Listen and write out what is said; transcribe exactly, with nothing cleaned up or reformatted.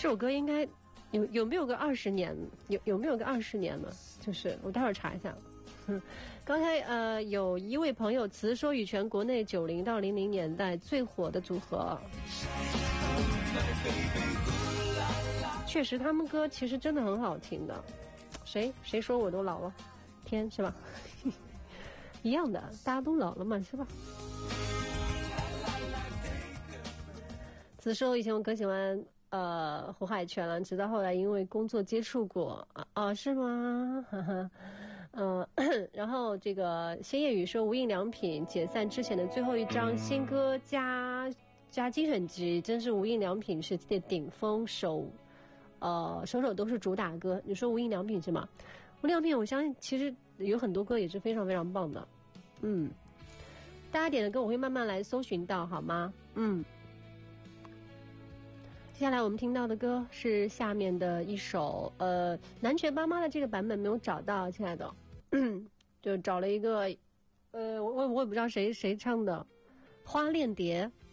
这首歌应该有有没有个二十年？有有没有个二十年呢？就是我待会儿查一下。嗯，刚才呃有一位朋友词说羽泉国内九零到零零年代最火的组合，确实他们歌其实真的很好听的。谁谁说我都老了？天是吧？一样的，大家都老了嘛，是吧？此时以前我可喜欢呃胡海泉了，直到后来因为工作接触过啊啊是吗？哈哈，嗯、呃，然后这个仙叶雨说无印良品解散之前的最后一张新歌加加精选集，真是无印良品时期的顶峰，首呃首首都是主打歌。你说无印良品是吗？无印良品我相信其实有很多歌也是非常非常棒的，嗯，大家点的歌我会慢慢来搜寻到好吗？嗯。接下来我们听到的歌是下面的一首，呃，南拳妈妈的这个版本没有找到，亲爱的，就找了一个，呃，我我我也不知道谁谁唱的，《花恋蝶》。